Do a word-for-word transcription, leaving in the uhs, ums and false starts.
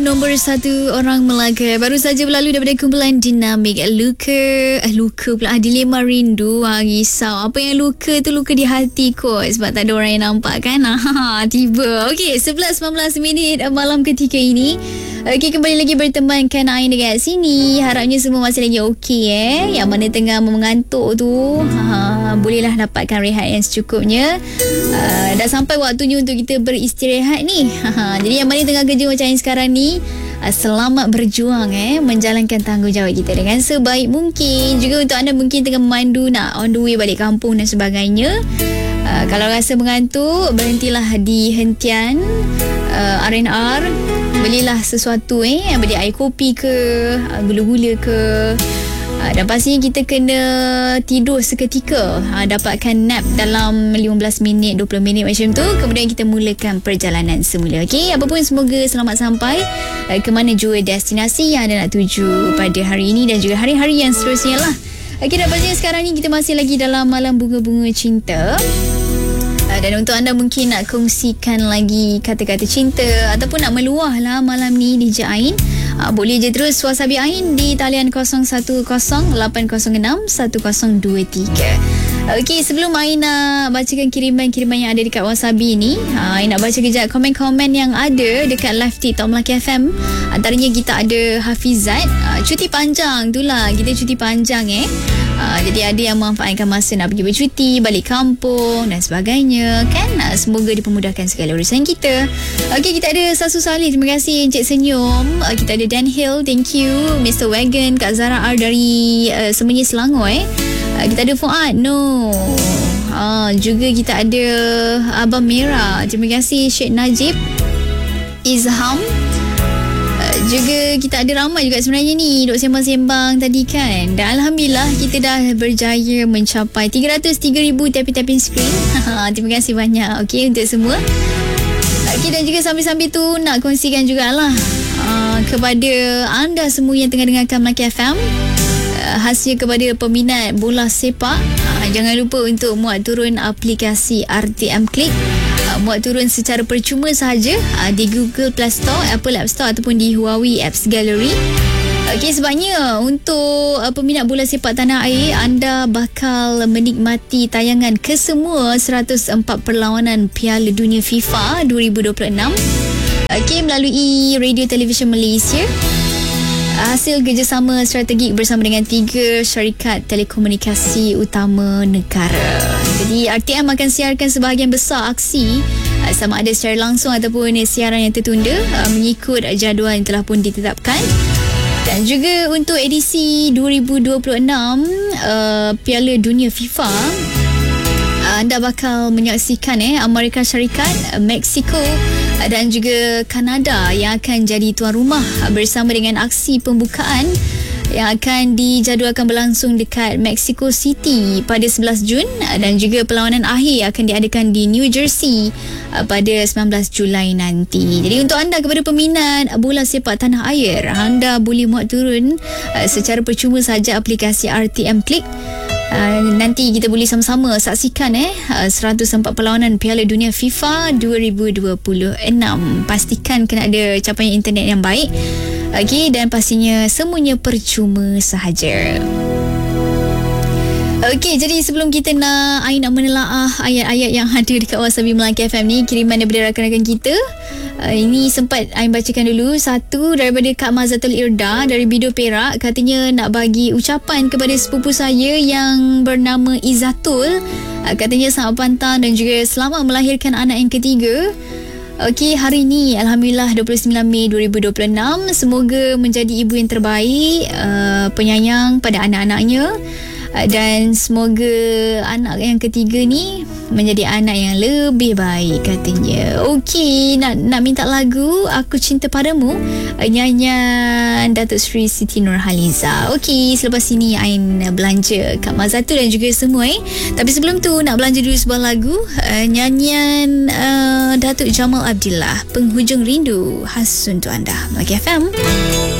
Nombor satu orang Melaka baru saja berlalu daripada kumpulan Dinamik. Luka eh, Luka pula ah, Dilema Rindu. ah, Risau. Apa yang luka tu luka di hati kot, sebab tak ada orang yang nampak kan. ah, Tiba. Okey, sebelas sembilan belas minit malam ketika ini. Okey, kembali lagi bertemankan Ain dekat sini. Harapnya semua masih lagi okey eh. Yang mana tengah mengantuk tu, ha, bolehlah dapatkan rehat yang secukupnya. uh, Dah sampai waktunya untuk kita beristirahat ni. ha, Jadi yang mana tengah kerja macam Ain sekarang ni, uh, selamat berjuang eh, menjalankan tanggungjawab kita dengan sebaik mungkin. Juga untuk anda mungkin tengah memandu nak on the way balik kampung dan sebagainya, uh, kalau rasa mengantuk, berhentilah di hentian uh, R and R. Belilah sesuatu eh, beli air kopi ke, gula-gula ke. Dan pastinya kita kena tidur seketika, dapatkan nap dalam lima belas minit, dua puluh minit macam tu. Kemudian kita mulakan perjalanan semula. Okey, apa pun semoga selamat sampai ke mana jua destinasi yang anda nak tuju pada hari ini dan juga hari-hari yang seterusnya lah. Okey, dan pastinya sekarang ni kita masih lagi dalam malam bunga-bunga cinta. Dan untuk anda mungkin nak kongsikan lagi kata-kata cinta ataupun nak meluah lah malam ni D J Ain, uh, boleh je terus wasabi Ain di talian kosong satu kosong lapan kosong enam satu kosong dua tiga. Okey, sebelum Ain nak bacakan kiriman-kiriman yang ada dekat wasabi ni, uh, Ain nak baca kejap komen-komen yang ada dekat live TikTok Melaka F M. Antaranya kita ada Hafizat, uh, cuti panjang tu lah, kita cuti panjang eh. Uh, jadi ada yang memanfaatkan masa nak pergi bercuti, balik kampung dan sebagainya kan. Uh, semoga dipermudahkan segala urusan kita. Okey, kita ada Sasu Salih, terima kasih Encik Senyum. uh, Kita ada Dan Hill, thank you. Mister Wagon, Kak Zara R dari uh, Semenyi Selangor eh. uh, Kita ada Fuad, no. uh, Juga kita ada Abang Merah, terima kasih. Syed Najib, Izham. Juga kita ada ramai juga sebenarnya ni duk sembang-sembang tadi kan. Dan Alhamdulillah kita dah berjaya mencapai tiga ratus tiga ribu tapping-tapping screen. Terima kasih banyak okey untuk semua. Okey, dan juga sambil-sambil tu nak kongsikan jugalah uh, kepada anda semua yang tengah dengarkan Melaka F M, uh, khasnya kepada peminat bola sepak, uh, jangan lupa untuk muat turun aplikasi R T M Click. Muat turun secara percuma sahaja uh, di Google Play Store, Apple App Store ataupun di Huawei Apps Gallery. Okey, sebabnya untuk uh, peminat bola sepak tanah air, anda bakal menikmati tayangan kesemua seratus empat perlawanan Piala Dunia FIFA dua ribu dua puluh enam. Okey, melalui Radio Television Malaysia, hasil kerjasama strategik bersama dengan tiga syarikat telekomunikasi utama negara. Jadi R T M akan siarkan sebahagian besar aksi, sama ada secara langsung ataupun siaran yang tertunda, mengikut jadual yang telah pun ditetapkan. Dan juga untuk edisi dua ribu dua puluh enam uh, Piala Dunia FIFA, anda bakal menyaksikan eh Amerika Syarikat, Mexico dan juga Kanada yang akan jadi tuan rumah bersama dengan aksi pembukaan yang akan dijadualkan berlangsung dekat Mexico City pada sebelas Jun, dan juga perlawanan akhir akan diadakan di New Jersey pada sembilan belas Julai nanti. Jadi untuk anda kepada peminat bola sepak tanah air, anda boleh muat turun secara percuma saja aplikasi R T M Click. Uh, nanti kita boleh sama-sama saksikan eh uh, seratus empat perlawanan Piala Dunia FIFA dua ribu dua puluh enam. Pastikan kena ada capaian internet yang baik. Okey, dan pastinya semuanya percuma sahaja. Okey, jadi sebelum kita nak Ain nak menelaah ayat-ayat yang ada dekat Wasabi Melaka F M ni, kiriman daripada rakan-rakan kita. Uh, ini sempat Ain bacakan dulu. Satu daripada Kak Mazatul Irda dari Bido Perak, katanya nak bagi ucapan kepada sepupu saya yang bernama Izatul. Uh, katanya selamat pantang dan juga selamat melahirkan anak yang ketiga. Okey, hari ni Alhamdulillah dua puluh sembilan Mei dua ribu dua puluh enam, semoga menjadi ibu yang terbaik, uh, penyayang pada anak-anaknya. Dan semoga anak yang ketiga ni menjadi anak yang lebih baik katanya. Okey, nak nak minta lagu Aku Cinta Padamu, nyanyian Datuk Seri Siti Nurhaliza. Okey, selepas ini Ain belanja Kak Mazatu dan juga semua eh. Tapi sebelum tu nak belanja dulu sebuah lagu, uh, nyanyian uh, Datuk Jamal Abdillah, Penghujung Rindu, khas untuk anda Melaka F M.